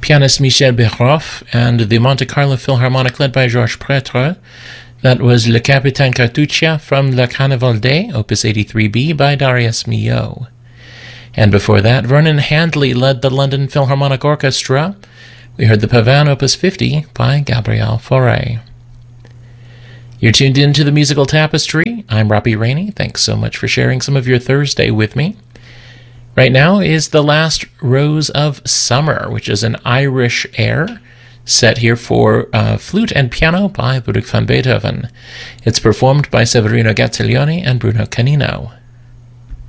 pianist Michel Berhoff, and the Monte Carlo Philharmonic led by Georges Prêtre. That was Le Capitaine Cartuccia from Le Carnaval Day, Opus 83B by Darius Milhaud. And before that, Vernon Handley led the London Philharmonic Orchestra. We heard the Pavane Opus 50 by Gabriel Fauré. You're tuned in to the Musical Tapestry. I'm Robbie Rainey. Thanks so much for sharing some of your Thursday with me. Right now is The Last Rose of Summer, which is an Irish air set here for flute and piano by Ludwig van Beethoven. It's performed by Severino Gattiglione and Bruno Canino.